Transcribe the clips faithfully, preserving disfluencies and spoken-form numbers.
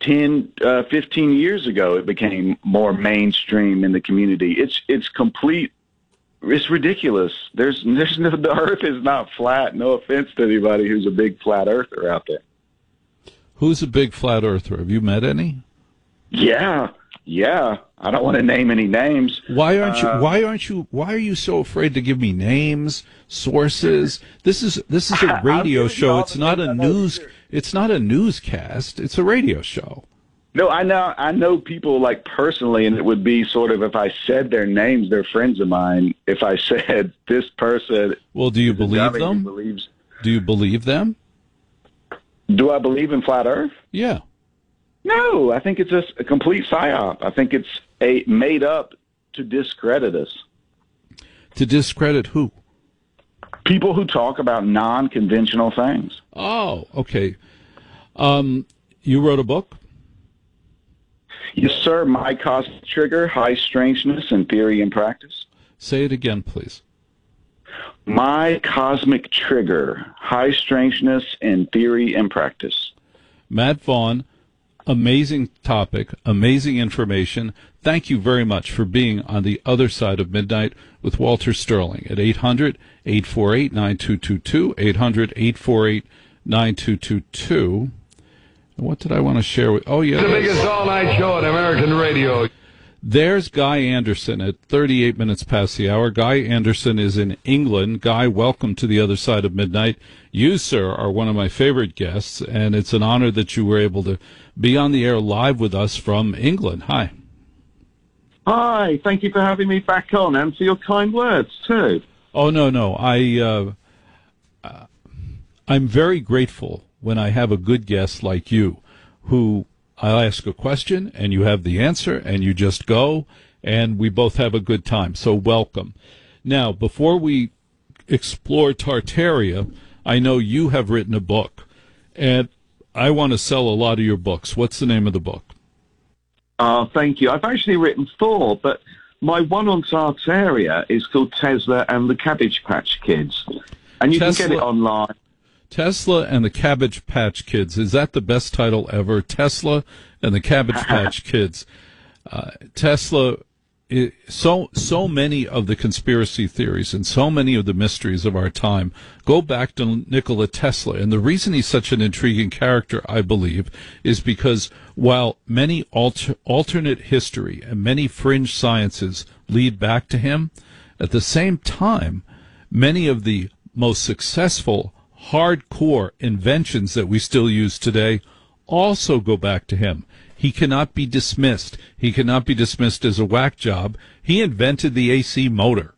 ten, uh, fifteen years ago, it became more mainstream in the community. It's it's complete. It's ridiculous. There's there's no, the Earth is not flat. No offense to anybody who's a big flat earther out there. Who's a big flat earther? Have you met any? Yeah, yeah. I don't want to name any names. Why aren't you? Uh, Why aren't you? Why are you so afraid to give me names, sources? This is this is a radio show. It's not a news. It's not a newscast. It's a radio show. No, I know. I know people like personally, and it would be sort of if I said their names, they're friends of mine. If I said this person, well, do you believe them? Believes, do you believe them? Do I believe in flat Earth? Yeah. No, I think it's a, a complete psyop. I think it's a made up to discredit us. To discredit who? People who talk about non-conventional things. Oh, okay. Um, you wrote a book? Yes, sir. My Cosmic Trigger, High Strangeness in Theory and Practice. Say it again, please. My Cosmic Trigger, High Strangeness in Theory and Practice. Matt Vaughn, amazing topic, amazing information. Thank you very much for being on the other side of midnight with Walter Sterling at eight hundred, eight four eight, nine two two two, eight hundred, eight four eight, nine two two two. What did I want to share with? Oh, yeah. The biggest all-night show on American radio. There's Guy Anderson at thirty-eight minutes past the hour. Guy Anderson is in England. Guy, welcome to the other side of midnight. You, sir, are one of my favorite guests, and it's an honor that you were able to be on the air live with us from England. Hi. Hi. Thank you for having me back on and for your kind words, too. Oh, no, no. I, uh, uh, I'm very grateful when I have a good guest like you, who I'll ask a question and you have the answer and you just go and we both have a good time. So welcome. Now, before we explore Tartaria, I know you have written a book and I want to sell a lot of your books. What's the name of the book? Oh, thank you. I've actually written four, but my one on Tartaria is called Tesla and the Cabbage Patch Kids. And you Tesla- can get it online. Tesla and the Cabbage Patch Kids. Is that the best title ever? Tesla and the Cabbage Patch Kids. Uh, Tesla, it, so so many of the conspiracy theories and so many of the mysteries of our time go back to Nikola Tesla. And the reason he's such an intriguing character, I believe, is because while many alter, alternate history and many fringe sciences lead back to him, at the same time, many of the most successful hardcore inventions that we still use today also go back to him. He cannot be dismissed. He cannot be dismissed as a whack job. He invented the A C motor.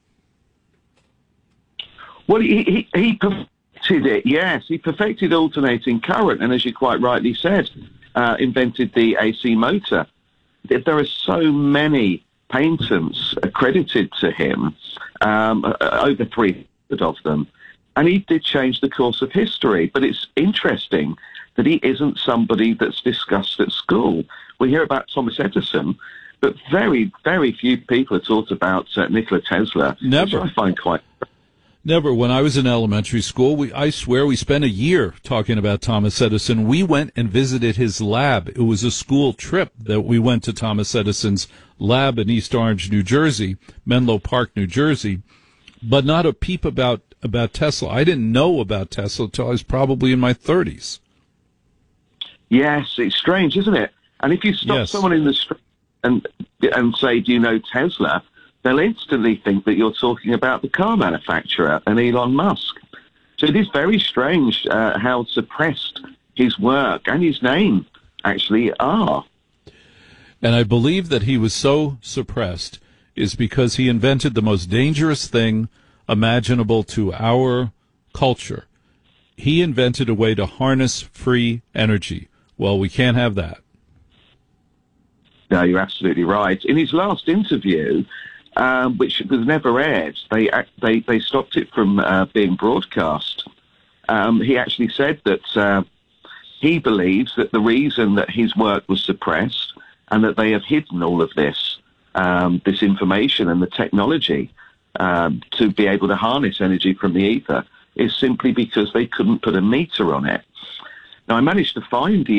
Well, he, he, he perfected it, yes. He perfected alternating current, and as you quite rightly said, uh, invented the A C motor. There are so many patents accredited to him, um, over three hundred of them. And he did change the course of history. But it's interesting that he isn't somebody that's discussed at school. We hear about Thomas Edison, but very, very few people are taught about uh, Nikola Tesla, Never. which I find quite... Never. When I was in elementary school, we, I swear we spent a year talking about Thomas Edison. We went and visited his lab. It was a school trip that we went to Thomas Edison's lab in East Orange, New Jersey, Menlo Park, New Jersey, but not a peep about about Tesla. I didn't know about Tesla until I was probably in my thirties. Yes, it's strange, isn't it? And if you stop Yes. someone in the street and and say, do you know Tesla, they'll instantly think that you're talking about the car manufacturer and Elon Musk. So it is very strange uh, how suppressed his work and his name actually are. And I believe that he was so suppressed is because he invented the most dangerous thing imaginable to our culture. He invented a way to harness free energy. Well, we can't have that. No, you're absolutely right. In his last interview, um, which was never aired, they they they stopped it from uh, being broadcast. Um, he actually said that uh, he believes that the reason that his work was suppressed and that they have hidden all of this um, this information and the technology um, to be able to harness energy from the ether is simply because they couldn't put a meter on it. Now, I managed to find the